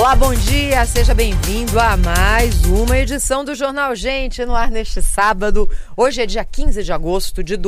Olá, bom dia, seja bem-vindo a mais uma edição do Jornal Gente no ar neste sábado. Hoje é dia 15 de agosto de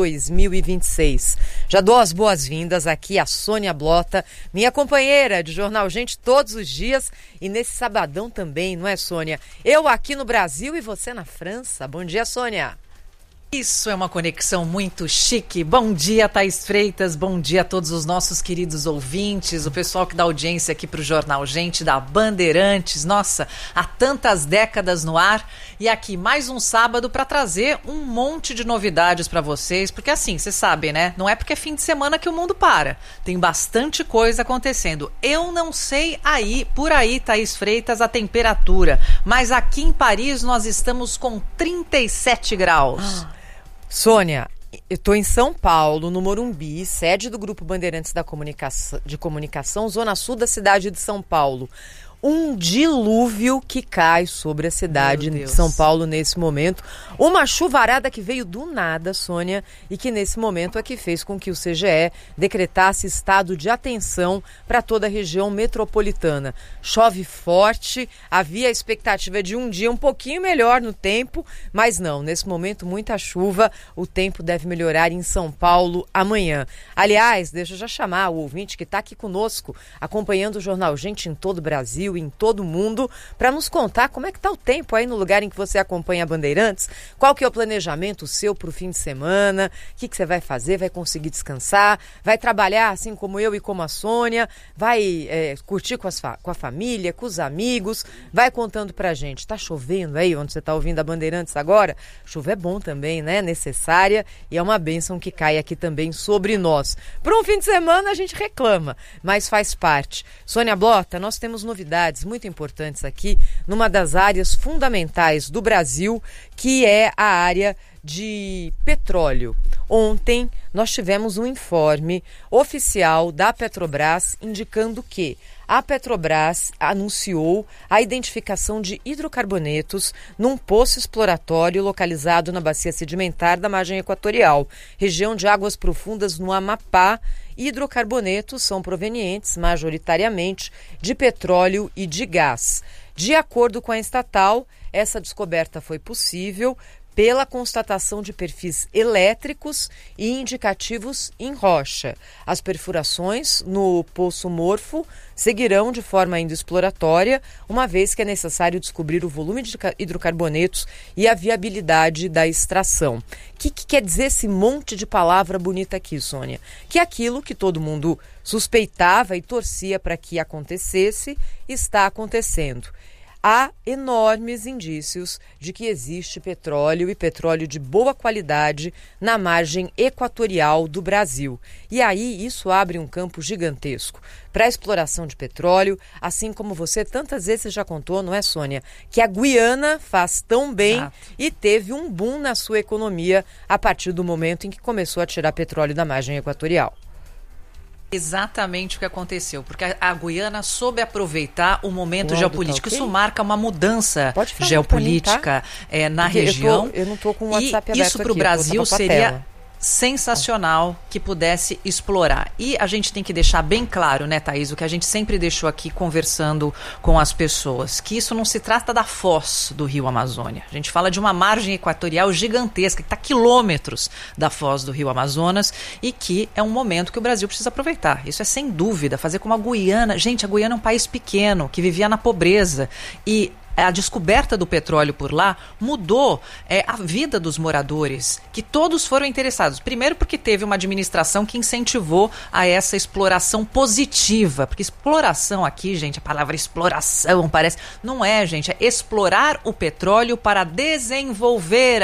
2026. Já dou as boas-vindas aqui a Sônia Blota, minha companheira de Jornal Gente todos os dias e nesse sabadão também, não é, Sônia? Eu aqui no Brasil e você na França. Bom dia, Sônia. Isso é uma conexão muito chique. Bom dia, Thaís Freitas. Bom dia a todos os nossos queridos ouvintes, o pessoal que dá audiência aqui para o Jornal Gente, da Bandeirantes. Nossa, há tantas décadas no ar. E aqui mais um sábado para trazer um monte de novidades para vocês. Porque assim, vocês sabem, né? Não é porque é fim de semana que o mundo para. Tem bastante coisa acontecendo. Eu não sei por aí, Thaís Freitas, a temperatura. Mas aqui em Paris nós estamos com 37 graus. Sônia, eu estou em São Paulo, no Morumbi, sede do Grupo Bandeirantes de Comunicação, Zona Sul da cidade de São Paulo. Um dilúvio que cai sobre a cidade de São Paulo nesse momento. Uma chuvarada que veio do nada, Sônia, e que nesse momento é que fez com que o CGE decretasse estado de atenção para toda a região metropolitana. Chove forte, havia a expectativa de um dia um pouquinho melhor no tempo, mas não, nesse momento muita chuva, o tempo deve melhorar em São Paulo amanhã. Aliás, deixa eu já chamar o ouvinte que está aqui conosco, acompanhando o Jornal Gente em todo o Brasil, em todo o mundo, para nos contar como é que está o tempo aí no lugar em que você acompanha a Bandeirantes, qual que é o planejamento seu para o fim de semana, o que você vai fazer, vai conseguir descansar, vai trabalhar assim como eu e como a Sônia, vai curtir com a família, com os amigos, vai contando pra gente. Tá chovendo aí onde você está ouvindo a Bandeirantes agora? Chuva é bom também, né? Necessária e é uma bênção que cai aqui também sobre nós. Para um fim de semana a gente reclama, mas faz parte. Sônia Blota, nós temos novidades muito importantes aqui numa das áreas fundamentais do Brasil, que é a área de petróleo. Ontem nós tivemos um informe oficial da Petrobras indicando que a Petrobras anunciou a identificação de hidrocarbonetos num poço exploratório localizado na bacia sedimentar da margem equatorial, região de águas profundas no Amapá. Hidrocarbonetos são provenientes majoritariamente de petróleo e de gás. De acordo com a estatal, essa descoberta foi possível pela constatação de perfis elétricos e indicativos em rocha. As perfurações no Poço Morfo seguirão de forma ainda exploratória, uma vez que é necessário descobrir o volume de hidrocarbonetos e a viabilidade da extração. O que quer dizer esse monte de palavra bonita aqui, Sônia? Que aquilo que todo mundo suspeitava e torcia para que acontecesse, está acontecendo. Há enormes indícios de que existe petróleo e petróleo de boa qualidade na margem equatorial do Brasil. E aí isso abre um campo gigantesco para a exploração de petróleo, assim como você tantas vezes já contou, não é, Sônia? Que a Guiana faz tão bem e teve um boom na sua economia a partir do momento em que começou a tirar petróleo da margem equatorial. Exatamente o que aconteceu, porque a Guiana soube aproveitar o momento geopolítico. Isso marca uma mudança geopolítica na região. Eu não estou com o WhatsApp aberto e isso para o Brasil seria sensacional que pudesse explorar. E a gente tem que deixar bem claro, né, Thaís, o que a gente sempre deixou aqui conversando com as pessoas, que isso não se trata da foz do Rio Amazônia. A gente fala de uma margem equatorial gigantesca, que está a quilômetros da foz do Rio Amazonas e que é um momento que o Brasil precisa aproveitar. Isso é sem dúvida, fazer como a Guiana. Gente, a Guiana é um país pequeno, que vivia na pobreza e a descoberta do petróleo por lá mudou a vida dos moradores, que todos foram interessados. Primeiro porque teve uma administração que incentivou a essa exploração positiva, porque exploração aqui, gente, a palavra exploração parece... Não é, gente, é explorar o petróleo para desenvolver